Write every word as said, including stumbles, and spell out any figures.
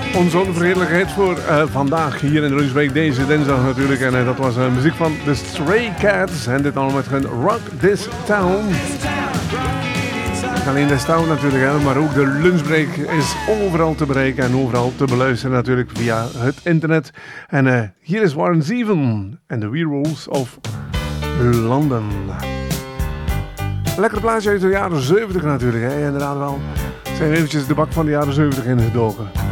Onze onvergetelijkheid voor uh, vandaag hier in de lunchbreak deze dinsdag natuurlijk. En uh, dat was uh, muziek van The Stray Cats. En dit allemaal met hun Rock This Town. Alleen This Town natuurlijk, hè, maar ook de lunchbreak is overal te bereiken en overal te beluisteren natuurlijk via het internet. En uh, hier is Warren Zevon en The Heroes of London. Lekker plaatje uit de jaren zeventig natuurlijk, hè, inderdaad wel. Zijn eventjes de bak van de jaren zeventig ingedoken.